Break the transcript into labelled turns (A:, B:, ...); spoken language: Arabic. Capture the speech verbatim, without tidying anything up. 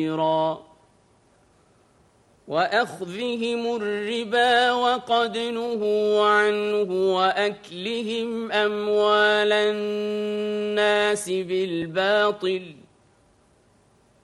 A: وأخذهم الربا وقد نهوا عنه وأكلهم أموال الناس بالباطل